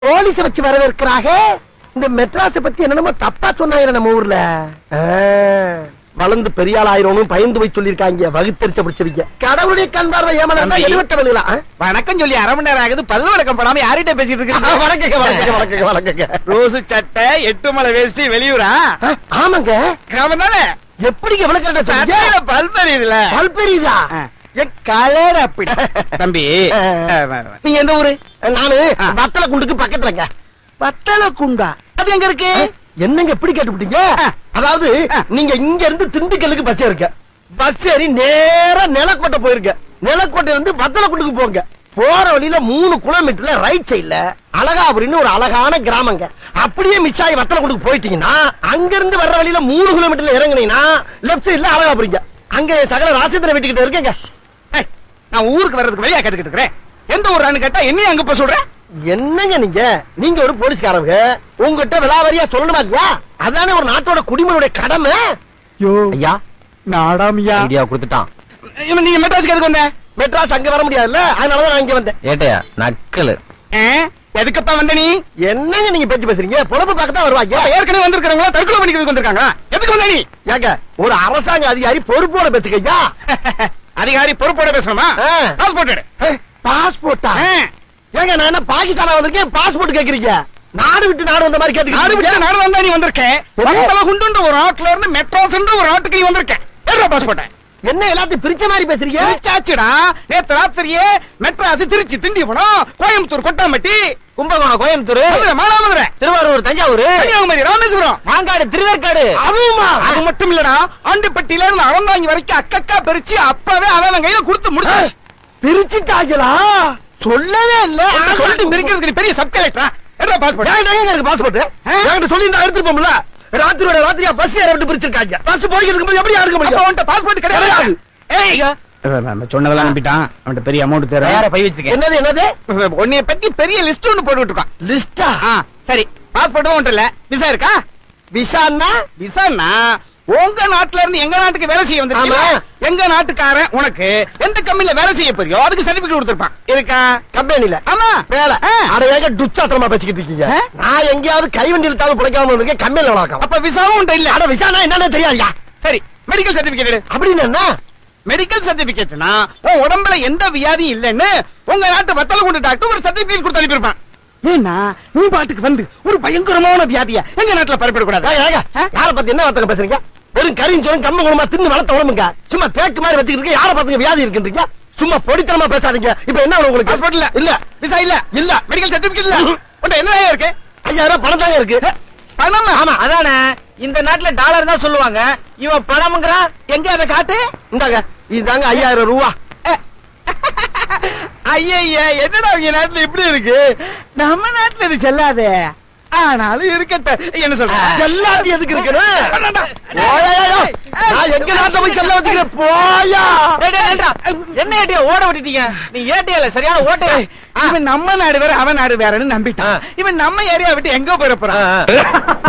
போலீஸ வச்சு வரவேற்கிறாக. இந்த மெட்ராஸ பத்தி என்னமோ தப்பா சொன்னாயிரம் நம்ம ஊர்ல. வளர்ந்து பெரியாள் ஆயிரணும் பயந்து போய் சொல்லிருக்காங்க. வகுத்தறிச்ச பிடிச்சவங்க கடவுளுடைய கண் பார்வை ஏமாந்தா எழுவட்ட வெளியில வணக்கம் சொல்லி அரை மணி நேரம் ஆகுது. பல்லு வழக்கம் படாம யார்கிட்ட பேசிட்டு இருக்கு? வணக்கங்க. ரோஸ் சட்டை 8 மலை வேஷ்டி வெளியூரா? ஆமாங்க. கிராமம் தானே? எப்படிங்க விளக்கட்ட பல்பெரியுதுல? பல்பெரியுதா? கலர் அப்படி. தம்பி நீங்க எந்த ஊரு? நானு வத்தல குண்டுக்கு பக்கத்துலங்க. வத்தல குண்டா? அது எங்க இருக்கு? என்னங்க எப்படி கேட்டுவிட்டீங்க? அதாவது நீங்க இங்க இருந்து திண்டுக்கல்லுக்கு பஸ் ஏறிக்க. பஸ் ஏறி நேரா நிலக்கோட்டை போயிருக்க. நிலக்கோட்டையில இருந்து வத்தல குண்டுக்கு போங்க. போற வழியில 3 கிலோமீட்டர்ல ரைட் சைடுல அழகாபுரின்னு ஒரு அழகான கிராமங்க. அப்படியே மிஸ் ஆகி வத்தல குண்டுக்கு போயிட்டீங்கன்னா அங்க இருந்து வர்ற வழியில 3 கிலோமீட்டர்ல இறங்குனீங்கன்னா லெப்ட் சைடுல அழகாபுரிங்க. அங்க சகல ராசேந்திர வீட்டுக்கிட்ட இருக்கேங்க. நான் ஊருக்கு வர்றதுக்கு வழியா கேட்டுக்கிட்டு இருக்கிறேன். எந்த ஊரான்னு கேட்டா என்னையும் அங்க போய் சொல்றேன். என்னங்க நீங்க ஒரு போலீஸ்காரங்க, உங்ககிட்ட விலாவரியா சொல்லணுமா இல்லையா? அதானே ஒரு நாட்டோட குடிமனுடைய கடமை. ஐயா நாடாமியா ஐடியா கொடுத்துட்டான். நீங்க மெட்ராஸ்க்கு எதுக்கு வந்த? மெட்ராஸ் அங்க வர முடியாதுல்ல, அதனாலதான் நான் இங்க வந்தேன். ஏட்டையா நக்கலு. எதுக்கப்பா வந்த நீ? என்னங்க நீங்க பேச்சு பேசுறீங்க? பொழப்பு பார்க்கத்தான் வருவாங்க. ஏற்கனவே வந்திருக்கிறவங்களா தற்கொலை பண்ணிக்கிறதுக்கு வந்திருக்காங்க. எதுக்கு வந்த நீ? ஏங்க ஒரு அரசாங்க அதிகாரி பொறுப்போட பேசுகையா? அதிகாரி பொறுப்போட பேசணுமா? பாஸ்போர்ட். பாஸ்போர்ட்டா? ஏங்க நான் என்ன பாகிஸ்தானா வந்திருக்கேன் பாஸ்போர்ட் கேக்குறீங்க? நாடு விட்டு நாடு வந்த மாதிரி கேட்டு நாடு விட்டு நாடு வந்தா நீ வந்திருக்கேன். குண்டுன்ற ஒரு நாட்டுல இருந்து மெட்ராஸ் ஒரு நாட்டுக்கு நீ வந்திருக்கேன். ஏறா பாஸ்போர்ட். என்ன எல்லாத்தையும் பிரிச்ச மாதிரி பேசுறீங்க? பிரிச்சாச்சுடா. நேத்து ராத்திரியே மெட்ராஸ், திருச்சி, திண்டிவனம், கோயம்புத்தூர், கொட்டாம்பட்டி, கும்பகோணம், கோயம்புத்தூர், மானாமதுரை, திருவாரூர், தஞ்சாவூர், கன்னியாகுமரி, ராமேஸ்வரம், மாங்காடு, திருவேற்காடு. அதுவுமா? அது மட்டும் இல்லடா, ஆண்டிப்பட்டியில இருந்து அவந்தாங்கி வரைக்கும் அக்கக்கா பிரிச்சு அப்பவே அவன் கையில கொடுத்து முடிச்சாச்சு. பிரிச்சுட்டாங்களா? சொல்லவே இல்ல. சொல்லிட்டு மிரிக்கிறதுக்கு பெரிய சப் கலெக்டரா? என்ன பாஸ்போர்ட்? எனக்கு பாஸ்போர்ட் என்கிட்ட சொல்லி நான் எடுத்துட்டு போம்ல. ராத்திரியா பஸ் ஏற விட்டு பிரிச்சிருக்காங்க. பஸ் போய்க்கிறதுக்கு எப்படி யாருக்க முடியும்? அவன்கிட்ட பாஸ்போர்ட் கிடையாது. சொன்னதெல்லாம் நம்பிட்டான். அவன்கிட்ட பெரிய அமௌண்ட் தேவை. யார பை வச்சுக்க? என்னது உன்னைய பத்தி பெரிய லிஸ்ட் ஒன்னு போட்டுட்டு இருக்கான். லிஸ்டா? சரி, பாஸ்போர்ட் ஒன்றும் இல்ல. விசா இருக்கா? விசான்னா? விசான்னா உங்க நாட்டுல இருந்து எங்க நாட்டுக்கு வேலை செய்ய வந்திருக்கீங்க. எங்க நாட்டுக்காரன் உனக்கு எந்த கம்பெனில வேலை செய்ய போறியோ அதுக்கு சர்டிபிகேட் கொடுத்திருப்பான். இருக்கா? கம்பெனில? ஆமா. வேலை? அட ஏங்க டுச்சாத்திரமா பேசிக்கிட்டு இருக்கீங்க? நான் எங்கயாவது கைவண்டியில தாவு பிழைக்காம இருக்கேன். கம்பெனில வளர்க்கலாம். அப்ப விசாவும் உண்டு இல்ல? அட விசானா என்னன்னு தெரியாதுயா? சரி, மெடிக்கல் சர்டிபிகேட். அப்படின்னு என்ன? மெடிக்கல் சர்டிபிகேட்னா உன் உடம்புல எந்த வியாதியும் இல்லன்னு உங்க நாட்டு வத்தல கொண்டு டாக்டர் ஒரு சர்டிபிகேட் கொடுத்து அனுப்பியிருப்பான். ஏன்னா நீ பாட்டுக்கு வந்து ஒரு பயங்கரமான வியாதிய எங்க நாட்டுல பரப்பிட கூடாது. யார பத்தி என்ன வார்த்தை பேசுறீங்க? வெறும் கரியும் சோறும் கம்ம குணமா தின்னு வளர்த்த உடம்புங்க. சும்மா தேக்கு மாதிரி வச்சுக்கிட்டு யார பாத்துங்க வியாதி இருக்குன்றீங்க? சும்மா பொடித்தனமா பேசாதீங்க. இப்ப என்ன உங்களுக்கு? பாஸ்போர்ட் இல்ல, இல்ல விசா இல்ல, இல்ல மெடிக்கல் சர்டிபிகேட் இல்ல. உன்ட என்ன இருக்கு? 5000 பணம் தாங்க இருக்கு. பணம்? ஆமா, அதானே. இந்த நாட்டுல டாலர் தான் சொல்லுவாங்க. இவன் பணம்ங்கறா. எங்க அத காட்டு? இந்தாங்க, இதுதாங்க 5000 ரூபாய். ஐயா, என்னடா உங்க நாட்டுல இப்படி இருக்கு? நம்ம நாட்டுல இது செல்லாதே. ஆனாலும் இருக்கட்டும். என்ன சொல்ற? செல்லாது எதுக்கு இருக்குன்னு? நான் எங்க நாட்டுல போய் செல்ல வச்சுக்கிறேன். போயா என்ன ஏட்டியா ஓட விட்டுட்டீங்க? நீ ஏட்டியா சரியான ஓட்ட. இவன் நம்ம நாடு வேற அவன் நாடு வேறன்னு நம்பிட்டான். இவன் நம்ம ஏரியா விட்டு எங்க போயிட போறான்?